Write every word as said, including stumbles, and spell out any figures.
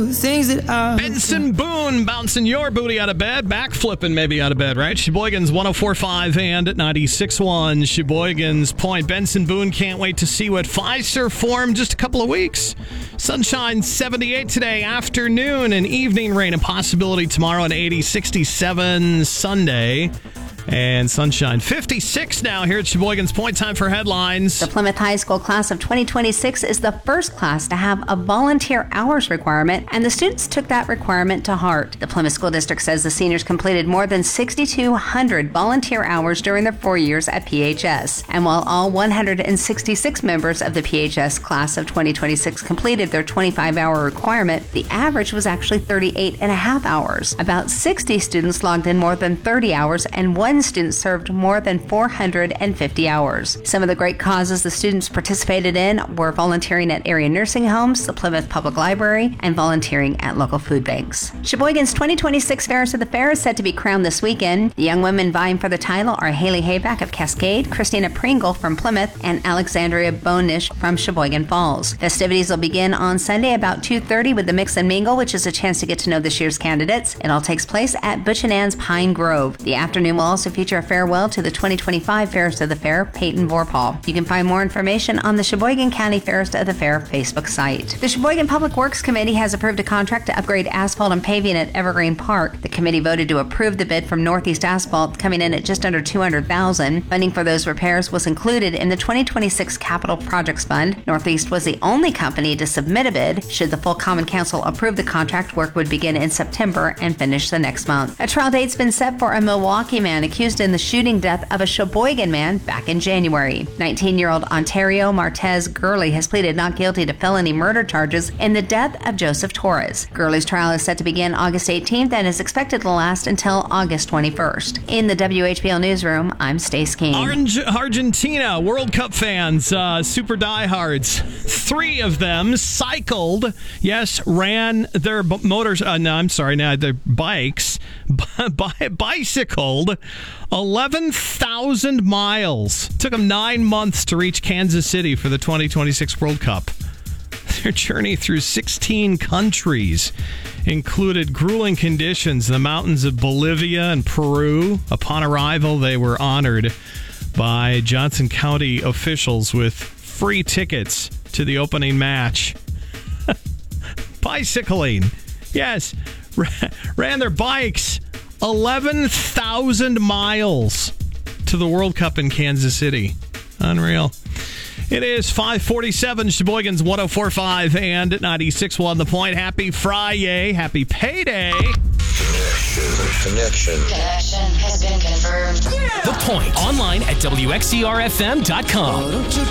Things that are Benson Boone bouncing your booty out of bed, back flipping maybe out of bed, right? Sheboygan's one oh four point five and ninety-six point one. Sheboygan's Point. Benson Boone can't wait to see what Pfizer form just a couple of weeks. Sunshine seventy-eight today, afternoon and evening rain, a possibility tomorrow and eighty, sixty-seven Sunday. And sunshine. fifty-six now here at Sheboygan's Point. Time for headlines. The Plymouth High School class of twenty twenty-six is the first class to have a volunteer hours requirement, and the students took that requirement to heart. The Plymouth School District says the seniors completed more than six thousand two hundred volunteer hours during their four years at P H S. And while all one hundred sixty-six members of the P H S class of twenty twenty-six completed their twenty-five hour requirement, the average was actually thirty-eight and a half hours. About sixty students logged in more than thirty hours, and one student served more than four hundred fifty hours. Some of the great causes the students participated in were volunteering at area nursing homes, the Plymouth Public Library, and volunteering at local food banks. Sheboygan's twenty twenty-six Fairest of the Fair is set to be crowned this weekend. The young women vying for the title are Haley Hayback of Cascade, Christina Pringle from Plymouth, and Alexandria Bonish from Sheboygan Falls. Festivities will begin on Sunday about two thirty with the Mix and Mingle, which is a chance to get to know this year's candidates. It all takes place at Butch and Ann's Pine Grove. The afternoon will also feature a farewell to the twenty twenty-five Fairest of the Fair, Peyton Vorpahl. You can find more information on the Sheboygan County Fairest of the Fair Facebook site. The Sheboygan Public Works Committee has approved a contract to upgrade asphalt and paving at Evergreen Park. The committee voted to approve the bid from Northeast Asphalt, coming in at just under two hundred thousand dollars. Funding for those repairs was included in the twenty twenty-six Capital Projects Fund. Northeast was the only company to submit a bid. Should the full Common Council approve the contract, work would begin in September and finish the next month. A trial date's been set for a Milwaukee man accused in the shooting death of a Sheboygan man back in January. nineteen-year-old Ontario Martez Gurley has pleaded not guilty to felony murder charges in the death of Joseph Torres. Gurley's trial is set to begin August eighteenth and is expected to last until August twenty-first. In the W H B L newsroom, I'm Stace King. Orange, Argentina, World Cup fans, uh, super diehards. Three of them cycled, yes, ran their b- motors, uh, no, I'm sorry, no, their bikes, b- bicycled eleven thousand miles. Took them nine months to reach Kansas City for the twenty twenty-six World Cup. Their journey through sixteen countries included grueling conditions in the mountains of Bolivia and Peru. Upon arrival, they were honored by Johnson County officials with free tickets to the opening match. Bicycling. Yes, ran their bikes eleven thousand miles to the World Cup in Kansas City. Unreal. It is five forty-seven, Sheboygan's one oh four point five and ninety-six point one The Point. Happy Friday. Happy payday. Connection. Connection. Connection has been confirmed. The Point. Online at W X C R F M dot com.